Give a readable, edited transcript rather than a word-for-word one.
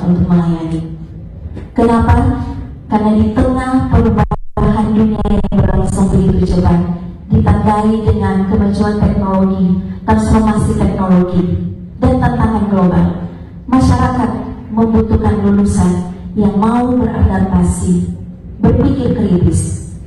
untuk melayani. Kenapa? Karena di tengah perubahan dunia yang berlangsung begitu cepat, ditandai dengan kemajuan teknologi, transformasi teknologi, dan tantangan global, masyarakat membutuhkan lulusan yang mau beradaptasi, berpikir kritis,